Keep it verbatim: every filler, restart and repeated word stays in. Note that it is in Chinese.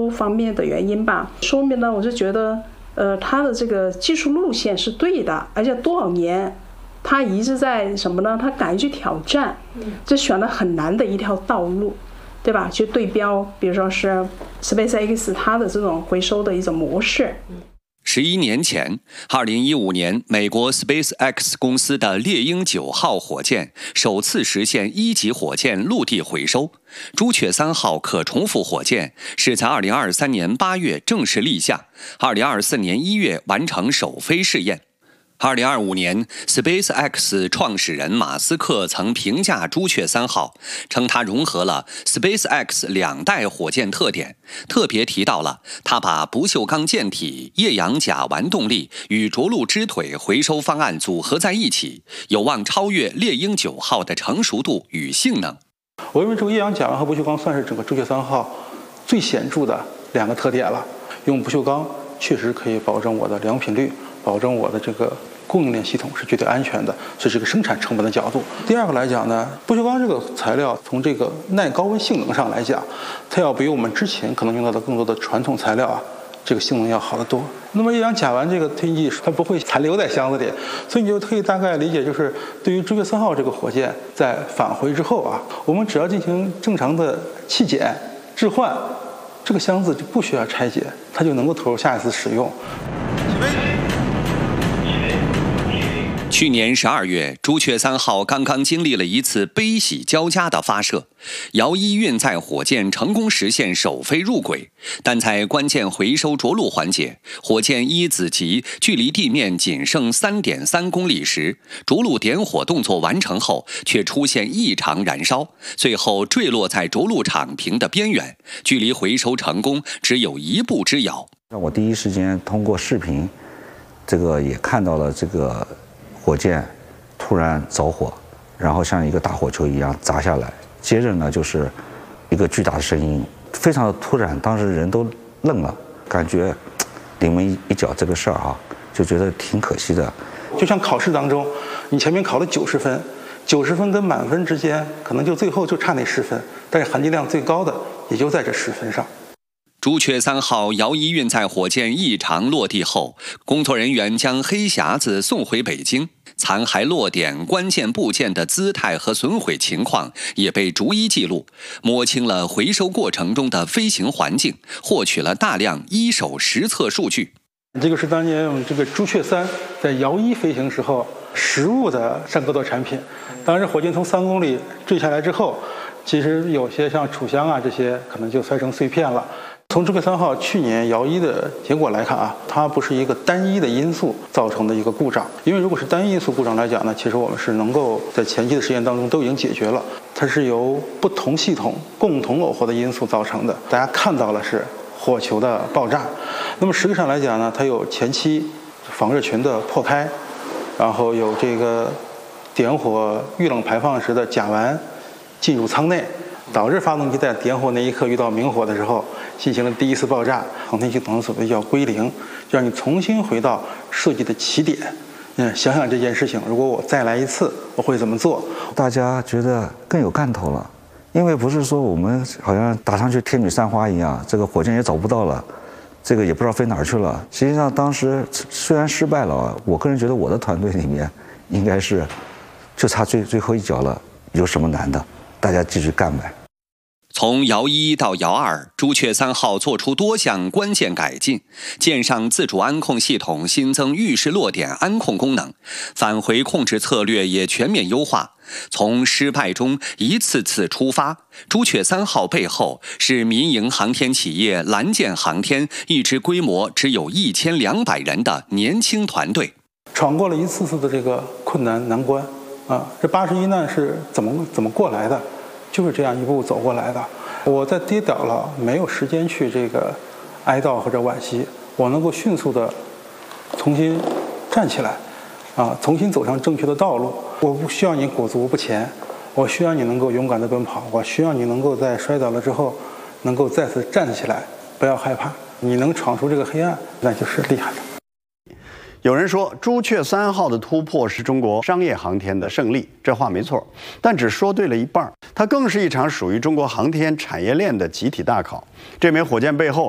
方面的原因吧。说明呢，我就觉得，呃，它的这个技术路线是对的，而且多少年，它一直在什么呢？它敢于去挑战，这选了很难的一条道路，对吧？去对标，比如说是 SpaceX 它的这种回收的一种模式。 十一年前，二零一五年，美国 SpaceX 公司的猎鹰九号火箭首次实现一级火箭陆地回收。朱雀三号可重复火箭是在二零二三年八月正式立项，二零二四年一月完成首飞试验。二零二五年 ，SpaceX 创始人马斯克曾评价朱雀三号，称它融合了 SpaceX 两代火箭特点，特别提到了它把不锈钢舰体、液氧甲烷动力与着陆支腿回收方案组合在一起，有望超越猎鹰九号的成熟度与性能。 我认为这个液氧甲烷和不锈钢算是整个朱雀三号最显著的两个特点了。用不锈钢确实可以保证我的良品率，保证我的这个供应链系统是绝对安全的，这是一个生产成本的角度。第二个来讲呢，不锈钢这个材料从这个耐高温性能上来讲，它要比我们之前可能用到的更多的传统材料啊，这个性能要好得多。那么液氧甲烷这个推进它不会残留在箱子里，所以你就可以大概理解，就是对于朱雀三号这个火箭在返回之后啊，我们只要进行正常的气检置换，这个箱子就不需要拆解，它就能够投入下一次使用。 去年十二月，朱雀三号刚刚经历了一次悲喜交加的发射，遥一运载火箭成功实现首飞入轨，但在关键回收着陆环节，火箭一子级距离地面仅剩 三点三公里时，着陆点火动作完成后，却出现异常燃烧，最后坠落在着陆场坪的边缘，距离回收成功只有一步之遥。 我第一时间通过视频，这个也看到了这个火箭突然着火，然后像一个大火球一样砸下来，接着呢就是一个巨大的声音，非常的突然，当时人都愣了，感觉临门一脚这个事儿啊，就觉得挺可惜的。 就像考试当中，你前面考了九十分，九十分跟满分之间可能就最后就差那十分，但是含金量最高的也就在这十分上。 朱雀三号遥一运载火箭异常落地后，工作人员将黑匣子送回北京，残骸落点关键部件的姿态和损毁情况也被逐一记录，摸清了回收过程中的飞行环境，获取了大量一手实测数据。 这个是当年我们这个朱雀三在遥一飞行时候实物的上格斗产品。当时火箭从三公里坠下来之后，其实有些像储箱啊这些可能就摔成碎片了。从朱雀三号去年遥一的结果来看啊，它不是一个单一的因素造成的一个故障，因为如果是单一因素故障来讲呢，其实我们是能够在前期的实验当中都已经解决了，它是由不同系统共同耦合的因素造成的。大家看到了是火球的爆炸，那么实际上来讲呢，它有前期防热群的破开，然后有这个点火遇冷排放时的甲烷进入舱内，导致发动机在点火那一刻遇到明火的时候进行了第一次爆炸，航天系统所谓叫归零，就让你重新回到设计的起点。嗯，想想这件事情，如果我再来一次，我会怎么做？ 大家觉得更有干头了，因为不是说我们好像打上去天女散花一样，这个火箭也找不到了，这个也不知道飞哪儿去了。实际上当时虽然失败了，我个人觉得我的团队里面应该是就差最最后一脚了，有什么难的？大家继续干呗。 从遥一到遥二，朱雀三号做出多项关键改进，舰上自主安控系统新增预示落点安控功能，返回控制策略也全面优化。从失败中一次次出发，朱雀三号背后是民营航天企业蓝箭航天一支规模只有一千两百人的年轻团队， 闯过了一次次的这个困难难关啊！这八十一难是怎么怎么过来的？就是这样一步步走过来的。我在跌倒了，没有时间去这个哀悼或者惋惜，我能够迅速的重新站起来，啊，重新走上正确的道路。我不需要你裹足不前，我需要你能够勇敢的奔跑，我需要你能够在摔倒了之后，能够再次站起来，不要害怕。你能闯出这个黑暗，那就是厉害的。 有人说朱雀三号的突破是中国商业航天的胜利，这话没错，但只说对了一半，它更是一场属于中国航天产业链的集体大考。这枚火箭背后